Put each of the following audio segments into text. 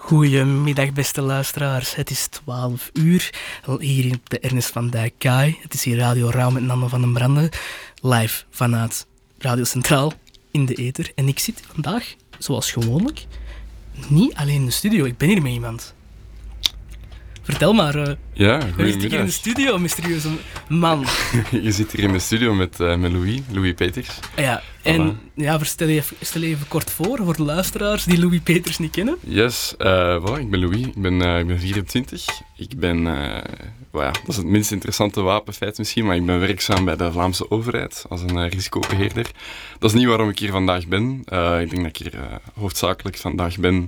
Goedemiddag, beste luisteraars. Het is 12 uur, hier op de Ernest van Dijk Kaai. Het is hier Radio Rauw met Nanne van den Brande, live vanuit Radio Centraal in de ether. En ik zit vandaag, zoals gewoonlijk, niet alleen in de studio. Ik ben hier met iemand. Vertel maar. Ja, wie goedemiddag. zit hier in de studio, mysterieuze man? Je zit hier in de studio met Louis Peters. Ja, en stel je even kort voor de luisteraars die Louis Peters niet kennen. Yes, voilà, ik ben Louis, ik ben 24. Ik ben, dat is het minst interessante wapenfeit misschien, maar ik ben werkzaam bij de Vlaamse overheid als een risicobeheerder. Dat is niet waarom ik hier vandaag ben. Ik denk dat ik hier hoofdzakelijk vandaag ben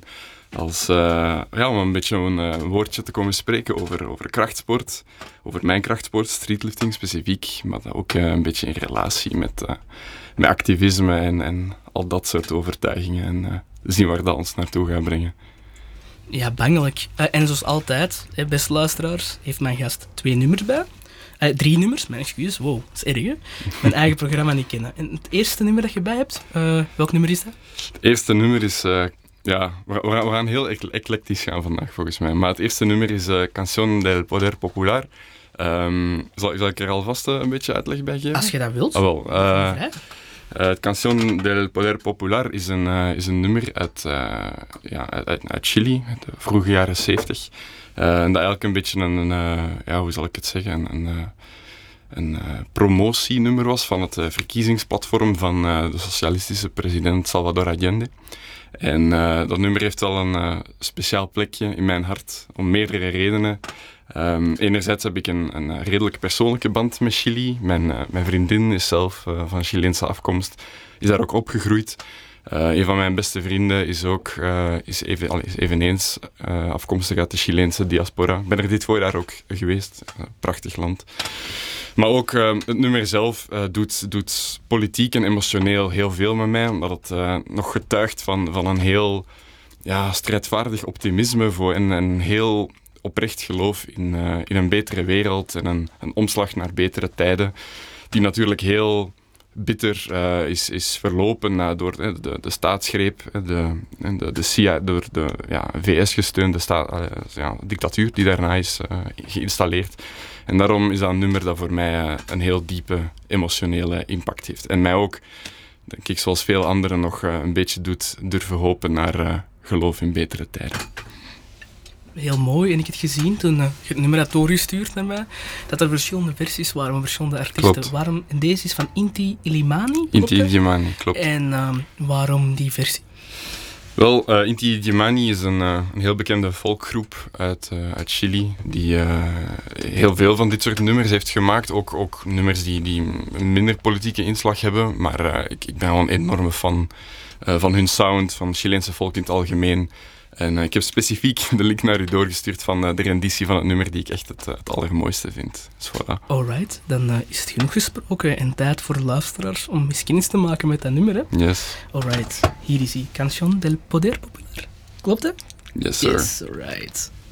om een beetje een woordje te komen spreken over krachtsport, over mijn krachtsport, streetlifting specifiek, maar dat ook een beetje in relatie met activisme en al dat soort overtuigingen en zien waar dat ons naartoe gaat brengen. Ja, bangelijk. En zoals altijd, beste luisteraars, heeft mijn gast 2 nummers bij. 3 nummers, mijn excuus. Wow, dat is erg, hè? Mijn eigen programma niet kennen. En het eerste nummer dat je bij hebt, welk nummer is dat? Het eerste nummer is... we gaan heel eclectisch gaan vandaag, volgens mij. Maar het eerste nummer is Canción del Poder Popular. Zal ik er alvast een beetje uitleg bij geven? Als je dat wilt. Het Canción del Poder Popular is een nummer uit Chili, uit de vroege jaren 70. En dat eigenlijk een beetje hoe zal ik het zeggen, een promotienummer was van het verkiezingsplatform van de socialistische president Salvador Allende. En dat nummer heeft wel een speciaal plekje in mijn hart, om meerdere redenen. Enerzijds heb ik een redelijk persoonlijke band met Chili. Mijn vriendin is zelf van Chileense afkomst, is daar ook opgegroeid. Een van mijn beste vrienden is eveneens afkomstig uit de Chileense diaspora. Ik ben er dit voorjaar ook geweest. Prachtig land. Maar ook het nummer zelf doet politiek en emotioneel heel veel met mij, omdat het nog getuigt van een heel strijdvaardig optimisme en een heel oprecht geloof in een betere wereld en een omslag naar betere tijden, die natuurlijk heel bitter is verlopen door de staatsgreep, de CIA, door de VS-gesteunde dictatuur die daarna is geïnstalleerd. En daarom is dat een nummer dat voor mij een heel diepe emotionele impact heeft. En mij ook, denk ik, zoals veel anderen nog een beetje doet durven hopen naar geloof in betere tijden. Heel mooi. En ik heb gezien toen je het nummer had doorgestuurd naar mij, dat er verschillende versies waren van verschillende artiesten. Klopt. En deze is van Inti Illimani? Inti Illimani, klopt. En waarom die versie? Wel, Inti Illimani is een heel bekende folkgroep uit Chili, die heel veel van dit soort nummers heeft gemaakt. Ook nummers die een minder politieke inslag hebben, maar ik ben wel een enorme fan van hun sound, van Chileense volk in het algemeen. En ik heb specifiek de link naar u doorgestuurd van de renditie van het nummer die ik echt het allermooiste vind. Dus voilà. Alright, dan is het genoeg gesproken en tijd voor de luisteraars om eens kennis te maken met dat nummer, hè? Yes. Alright, hier is hij. Canción del Poder Popular. Klopt, hè? Yes, sir. Yes, alright.